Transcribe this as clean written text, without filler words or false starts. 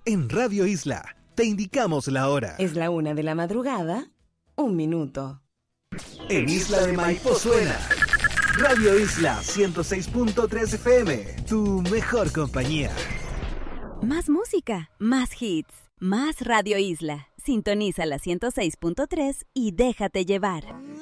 En Radio Isla, te indicamos la hora. Es la 1 de la madrugada, 1 minuto. En Isla de Maipo suena Radio Isla 106.3 FM, tu mejor compañía. Más música, más hits, más Radio Isla. Sintoniza la 106.3 y déjate llevar.